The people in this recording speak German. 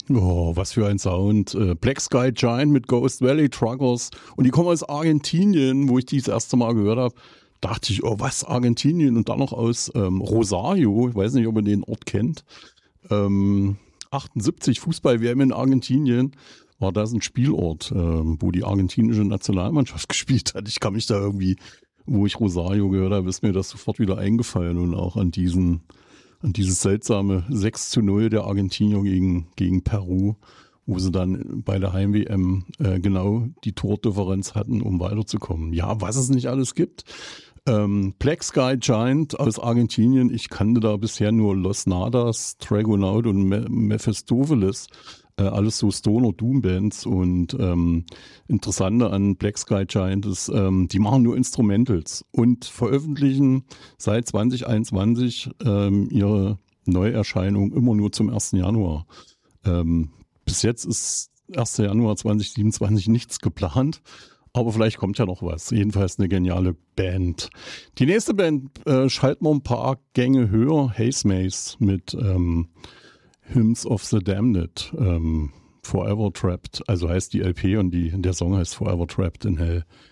Oh, was für ein Sound. Black Sky Giant mit Ghost Valley Truckers. Und die kommen aus Argentinien, wo ich die das erste Mal gehört habe. Dachte ich, oh was, Argentinien? Und dann noch aus Rosario. Ich weiß nicht, ob ihr den Ort kennt. 78 Fußball-WM in Argentinien. War das ein Spielort, wo die argentinische Nationalmannschaft gespielt hat. Ich kann mich da irgendwie, wo ich Rosario gehört habe, ist mir das sofort wieder eingefallen. Und auch an dieses seltsame 6:0 der Argentinier gegen Peru, wo sie dann bei der Heim-WM genau die Tordifferenz hatten, um weiterzukommen. Ja, was es nicht alles gibt. Black Sky Giant aus Argentinien, ich kannte da bisher nur Los Nadas, Dragonaut und Mephistopheles. Alles so Stoner-Doom-Bands und Interessante an Black Sky Giant ist, die machen nur Instrumentals und veröffentlichen seit 2021 ihre Neuerscheinung immer nur zum 1. Januar. Bis jetzt ist 1. Januar 2027 nichts geplant, aber vielleicht kommt ja noch was. Jedenfalls eine geniale Band. Die nächste Band schalten wir ein paar Gänge höher, Haze Maze mit Hymns of the Damned, Forever Trapped, also heißt die LP und der Song heißt Forever Trapped in Hell.